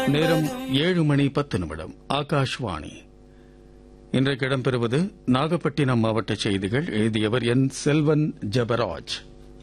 நேரம் 7:10 ஆகாஷ்வாணி. இன்றைக்கு இடம்பெறுவது நாகப்பட்டினம் மாவட்ட செய்திகள். எழுதியவர் என். செல்வன் ஜெபராஜ்.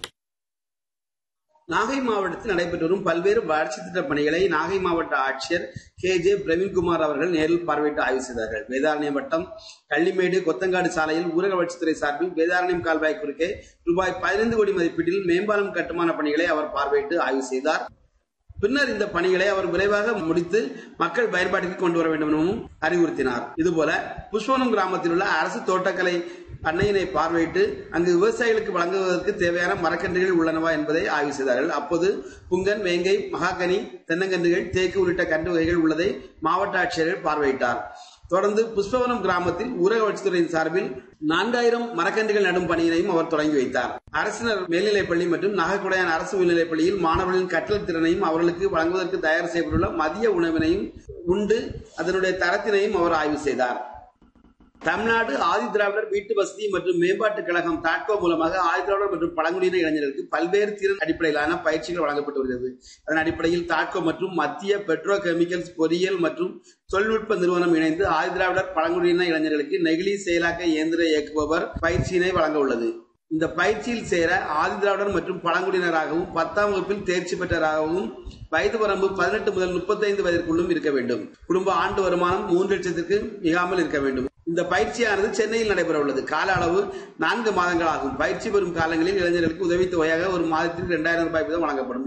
நாகை மாவட்டத்தில் நடைபெற்று வரும் பல்வேறு வளர்ச்சி திட்டப் பணிகளை நாகை மாவட்ட ஆட்சியர் KJ பிரவீன்குமார் அவர்கள் நேரில் பார்வையிட்டு ஆய்வு செய்தார்கள். வேதாரண்யம் வட்டம் கள்ளிமேடு கொத்தங்காடு சாலையில் ஊரக வளர்ச்சித்துறை சார்பில் வேதாரண்யம் கால்வாய் குறுக்கே ரூபாய் 15 கோடி மதிப்பீட்டில் மேம்பாலம் கட்டுமான பணிகளை அவர் பார்வையிட்டு ஆய்வு செய்தார். பின்னர் இந்த பணிகளை அவர் விரைவாக முடித்து மக்கள் பயன்பாட்டிற்கு கொண்டு வர வேண்டும் எனவும் அறிவுறுத்தினார். இதுபோல புஷ்பவனம் கிராமத்தில் உள்ள அரசு தோட்டக்கலை பண்ணையினை பார்வையிட்டு அங்கு விவசாயிகளுக்கு வழங்குவதற்கு தேவையான மரக்கன்றுகள் உள்ளனவா என்பதை ஆய்வு செய்தார்கள். அப்போது புங்கன், வேங்கை, மகாகனி, தென்னங்கன்றுகள், தேக்கு உள்ளிட்ட கன்று வகைகள் உள்ளதை மாவட்ட ஆட்சியர்கள் பார்வையிட்டார். தொடர்ந்து புஷ்பவனம் கிராமத்தில் ஊரக வளர்ச்சித்துறையின் சார்பில் 4000 மரக்கன்றுகள் நடும் பணியினையும் அவர் தொடங்கி வைத்தார். அரசினர் மேல்நிலைப்பள்ளி மற்றும் நாகக்குடையான் அரசு மேல்நிலைப்பள்ளியில் மாணவர்களின் கற்றல் திறனையும் அவர்களுக்கு வழங்குவதற்கு தயார் செய்யப்பட்டுள்ள மதிய உணவினையும் உண்டு அதனுடைய தரத்தினையும் அவர் ஆய்வு செய்தார். தமிழ்நாடு ஆதிதிராவிடர் வீட்டு வசதி மற்றும் மேம்பாட்டுக் கழகம் தாட்கோ மூலமாக ஆதிதிராவிடர் மற்றும் பழங்குடியின இளைஞர்களுக்கு பல்வேறு திறன் அடிப்படையிலான பயிற்சிகள் வழங்கப்பட்டு வருகிறது. அதன் அடிப்படையில் தாட்கோ மற்றும் மத்திய பெட்ரோ கெமிக்கல்ஸ் பொறியியல் மற்றும் தொழில்நுட்ப நிறுவனம் இணைந்து ஆதிதிராவிடர் பழங்குடியின இளைஞர்களுக்கு நெகிழி செயலாக்க இயந்திர இயக்குபவர் பயிற்சியினை வழங்க உள்ளது. இந்த பயிற்சியில் சேர ஆதிதிராவிடர் மற்றும் பழங்குடியினராகவும் 10ஆம் வகுப்பில் தேர்ச்சி பெற்றவராகவும் வயது வரம்பு 18 முதல் 35 வயதிற்குள்ளும் இருக்க வேண்டும். குடும்ப ஆண்டு வருமானம் 3 லட்சத்திற்கு மிகாமல் இருக்க வேண்டும். இந்த பயிற்சியானது சென்னையில் நடைபெற உள்ளது. கால அளவு 4 மாதங்கள் ஆகும். பயிற்சி பெறும் காலங்களில் இளைஞர்களுக்கு உதவித்தொகையாக ஒரு மாதத்திற்கு 2000 ரூபாய் வீதம் வழங்கப்படும்.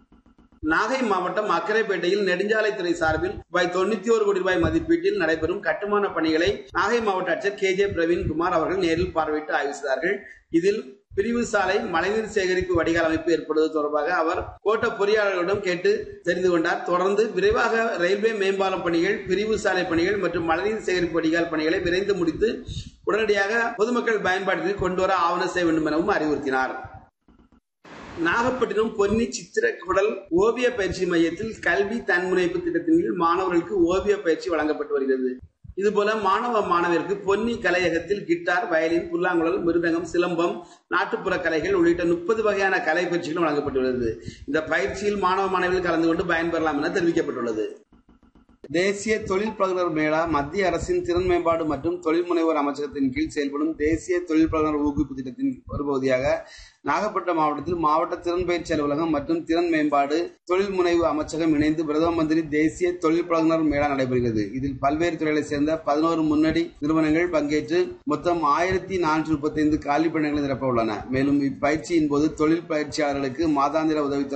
நாகை மாவட்டம் அக்கரைப்பேட்டையில் நெடுஞ்சாலைத்துறை சார்பில் ரூபாய் 91 கோடி ரூபாய் மதிப்பீட்டில் நடைபெறும் கட்டுமான பணிகளை நாகை மாவட்ட ஆட்சியர் KJ பிரவீன்குமார் அவர்கள் நேரில் பார்வையிட்டு ஆய்வு செய்தார்கள். இதில் பிரிவு சாலை மழைநீர் சேகரிப்பு வடிகால் அமைப்பு ஏற்படுவது தொடர்பாக அவர் கோட்ட பொறியாளர்களிடம் கேட்டு தெரிந்து கொண்டார். தொடர்ந்து விரைவாக ரயில்வே மேம்பாலம் பணிகள், பிரிவு சாலை பணிகள் மற்றும் மழைநீர் சேகரிப்பு வடிகால் பணிகளை விரைந்து முடித்து உடனடியாக பொதுமக்கள் பயன்பாட்டிற்கு கொண்டு வர ஆவணம் செய்ய வேண்டும் எனவும் அறிவுறுத்தினார். நாகப்பட்டினம் பொன்னி சித்திரக்குடல் ஓவிய பயிற்சி மையத்தில் கல்வி தன்முனைப்பு திட்டத்தின் கீழ் மாணவர்களுக்கு ஓவிய பயிற்சி வழங்கப்பட்டு வருகிறது. இதுபோல மாணவருக்கு பொன்னி கலையகத்தில் கிட்டார், வயலின், புல்லாங்குழல், மிருதங்கம், சிலம்பம், நாட்டுப்புற கலைகள் உள்ளிட்ட 30 வகையான கலை பயிற்சிகளும் வழங்கப்பட்டுள்ளது. இந்த பயிற்சியில் மாணவர்கள் கலந்து கொண்டு பயன்பெறலாம் என தெரிவிக்கப்பட்டுள்ளது. தேசிய தொழில் பழகுனர் மேளா மத்திய அரசின் திறன் மேம்பாடு மற்றும் தொழில் முனைவோர் அமைச்சகத்தின் கீழ் செயல்படும் தேசிய தொழில் பழகுனர் ஊக்குவிப்பு திட்டத்தின் ஒரு பகுதியாக நாகப்பட்டினம் மாவட்டத்தில் மாவட்ட திறன் பயிற்சி அலுவலகம் மற்றும் திறன் மேம்பாடு தொழில் முனைவு அமைச்சகம் இணைந்து பிரதம மந்திரி தேசிய தொழில் பழகுனர் மேளா நடைபெறுகிறது. இதில் பல்வேறு துறைகளைச் சேர்ந்த 11 முன்னணி நிறுவனங்கள் பங்கேற்று மொத்தம் 1435 காலி பணிகளை நிரப்ப உள்ளன. மேலும் இப்பயிற்சியின் போது தொழில் பயிற்சியாளர்களுக்கு மாதாந்திர உதவித்தொகை